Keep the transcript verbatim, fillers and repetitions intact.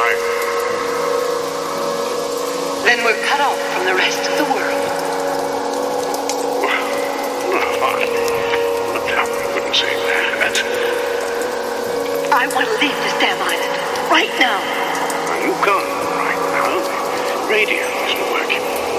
I... Then we're cut off from the rest of the world. Well, I... I wouldn't say that. I want to leave this damn island. Right now.